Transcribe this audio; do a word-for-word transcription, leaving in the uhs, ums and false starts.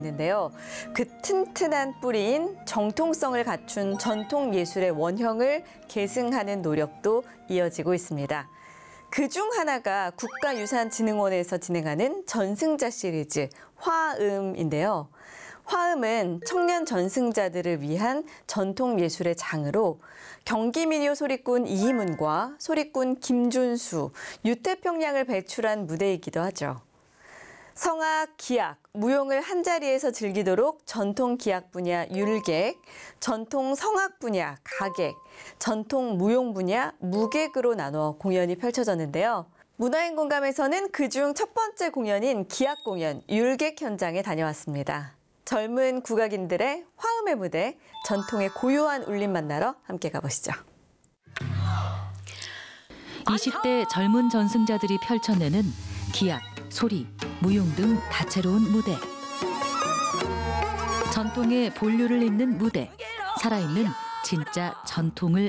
있는데요. 그 튼튼한 뿌리인 정통성을 갖춘 전통 예술의 원형을 계승하는 노력도 이어지고 있습니다. 그중 하나가 국가유산진흥원에서 진행하는 전승자 시리즈 화음인데요. 화음은 청년 전승자들을 위한 전통 예술의 장으로 경기민요 소리꾼 이희문과 소리꾼 김준수, 유태평양을 배출한 무대이기도 하죠. 성악, 기악, 무용을 한자리에서 즐기도록 전통 기악 분야 율객, 전통 성악 분야 가객, 전통 무용 분야 무객으로 나눠 공연이 펼쳐졌는데요. 문화인공감에서는 그중 첫 번째 공연인 기악 공연 율객 현장에 다녀왔습니다. 젊은 국악인들의 화음의 무대, 전통의 고요한 울림 만나러 함께 가보시죠. 이십 대 젊은 전승자들이 펼쳐내는 기악, 소리, 무용 등 다채로운 무대. 전통의 본류를 잇는 무대, 살아있는 진짜 전통을